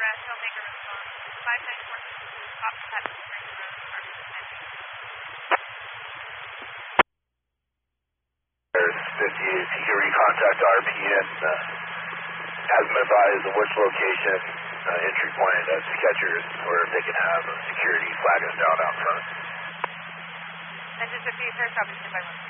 Showmaker response. 5942, top cut, Spring Road, There's 58. If you can recontact RPN, has them advise of which location, entry point to catchers, or if they can have security flagging down out front. And just a few first, I'll be by 1.